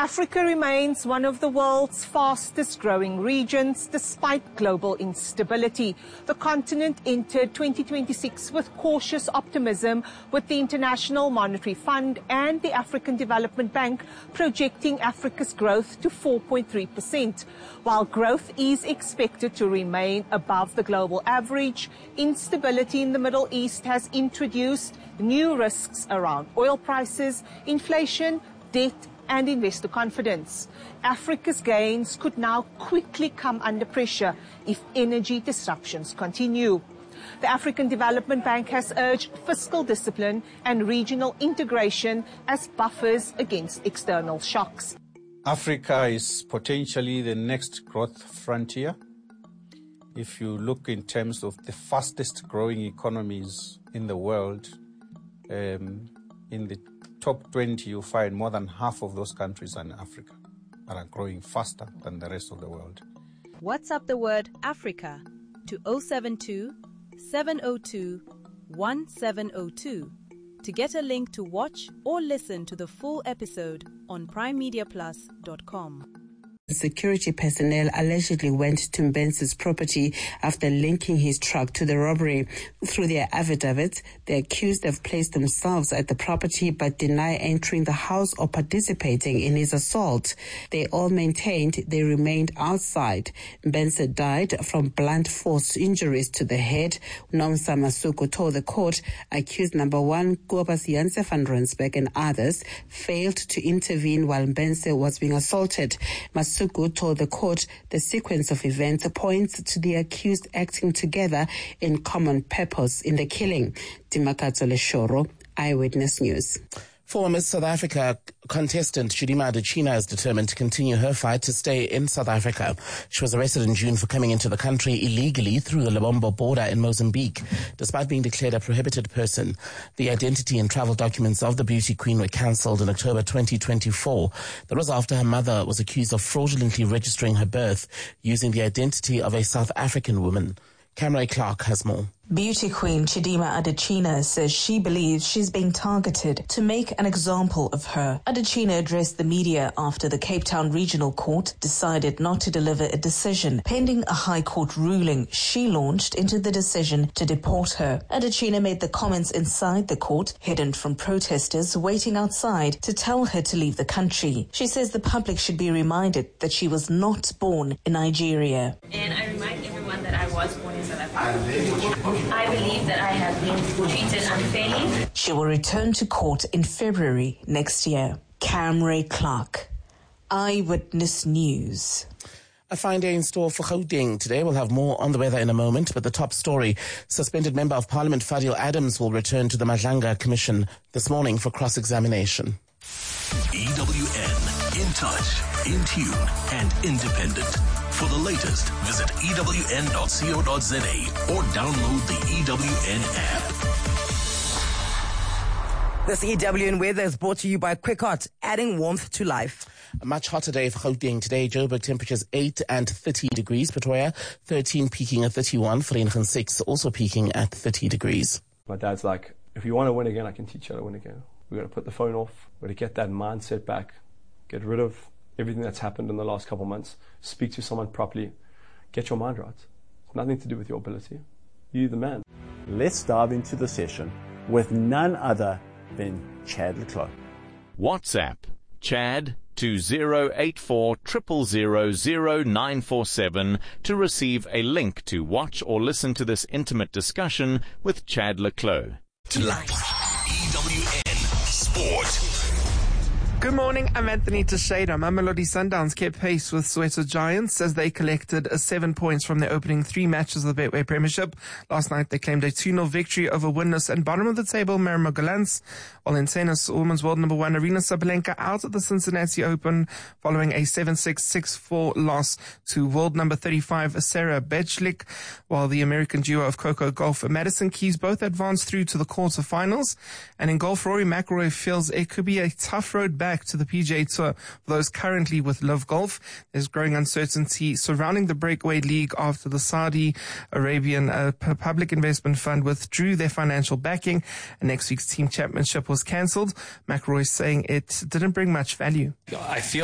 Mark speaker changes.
Speaker 1: Africa remains one of the world's fastest growing regions despite global instability. The continent entered 2026 with cautious optimism, with the International Monetary Fund and the African Development Bank projecting Africa's growth to 4.3%. While growth is expected to remain above the global average, instability in the Middle East has introduced new risks around oil prices, inflation, debt and investor confidence. Africa's gains could now quickly come under pressure if energy disruptions continue. The African Development Bank has urged fiscal discipline and regional integration as buffers against external shocks.
Speaker 2: Africa is potentially the next growth frontier. If you look in terms of the fastest growing economies in the world, in the top 20, you find more than half of those countries are in Africa and are growing faster than the rest of the world.
Speaker 3: WhatsApp the word Africa to 072 702 1702 to get a link to watch or listen to the full episode on primemediaplus.com.
Speaker 4: Security personnel allegedly went to Mbense's property after linking his truck to the robbery. Through their affidavits, the accused have placed themselves at the property but deny entering the house or participating in his assault. They all maintained they remained outside. Mbense died from blunt force injuries to the head. Nomsa Masuku told the court accused number 1, Kobus Janse van Rensburg and others failed to intervene while Mbense was being assaulted. Masuku told the court the sequence of events points to the accused acting together in common purpose in the killing. Timakatso Leshoro, Eyewitness News.
Speaker 5: Former Miss South Africa contestant Chidimma Adetshina is determined to continue her fight to stay in South Africa. She was arrested in June for coming into the country illegally through the Lebombo border in Mozambique, despite being declared a prohibited person. The identity and travel documents of the beauty queen were cancelled in October 2024. That was after her mother was accused of fraudulently registering her birth using the identity of a South African woman. Camry Clark has more.
Speaker 6: Beauty queen Chidimma Adetshina says she believes she's being targeted to make an example of her. Adetshina addressed the media after the Cape Town Regional Court decided not to deliver a decision pending a High Court ruling she launched into the decision to deport her. Adetshina made the comments inside the court, hidden from protesters waiting outside to tell her to leave the country. She says the public should be reminded that she was not born in Nigeria.
Speaker 7: And I remind everyone that I was born in South Africa. I believe that I have been treated unfairly.
Speaker 6: She will return to court in February next year. Camry Clark, Eyewitness News.
Speaker 5: A fine day in store for Gauteng today. We'll have more on the weather in a moment, but the top story, suspended Member of Parliament Fadil Adams will return to the Madlanga Commission this morning for cross-examination.
Speaker 8: EWN, in touch, in tune and independent. For the latest, visit ewn.co.za or download the EWN app.
Speaker 9: This EWN weather is brought to you by Quick Hot, adding warmth to life.
Speaker 5: A much hotter day for Gauteng today. Joburg temperatures 8 and 30 degrees. Pretoria 13 peaking at 31. Vereeniging 6 also peaking at 30 degrees.
Speaker 10: My dad's like, if you want to win again, I can teach you how to win again. We've got to put the phone off. We've got to get that mindset back. Get rid of everything that's happened in the last couple of months. Speak to someone properly. Get your mind right. It's nothing to do with your ability. You're the man.
Speaker 11: Let's dive into the session with none other than Chad le Clos.
Speaker 12: WhatsApp Chad to 084 000 947 to receive a link to watch or listen to this intimate discussion with Chad le Clos.
Speaker 8: Tonight, EWN Sport.
Speaker 13: Good morning, I'm Anthony Teixeira. Mamelodi Sundowns kept pace with Soweto Giants as they collected 7 points from their opening 3 matches of the Betway Premiership. Last night they claimed a 2-0 victory over winless and bottom of the table Marymount Gallants, while in tennis, women's world number 1 Aryna Sabalenka out of the Cincinnati Open following a 7-6, 6-4 loss to world number 35 Sarah Bejlik, while the American duo of Coco Gauff and Madison Keys both advanced through to the quarterfinals. And in golf, Rory McIlroy feels it could be a tough road back to the PGA Tour for those currently with Live Golf. There's growing uncertainty surrounding the breakaway league after the Saudi Arabian Public Investment Fund withdrew their financial backing and next week's team championship was cancelled. McIlroy saying it didn't bring much value.
Speaker 14: I feel